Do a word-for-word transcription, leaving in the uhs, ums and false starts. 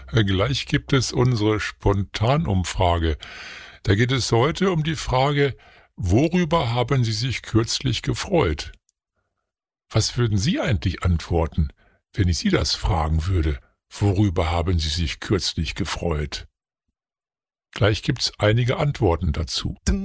Äh, Gleich gibt es unsere Spontanumfrage. Da geht es heute um die Frage, worüber haben Sie sich kürzlich gefreut? Was würden Sie eigentlich antworten, wenn ich Sie das fragen würde? Worüber haben Sie sich kürzlich gefreut? Gleich gibt's einige Antworten dazu.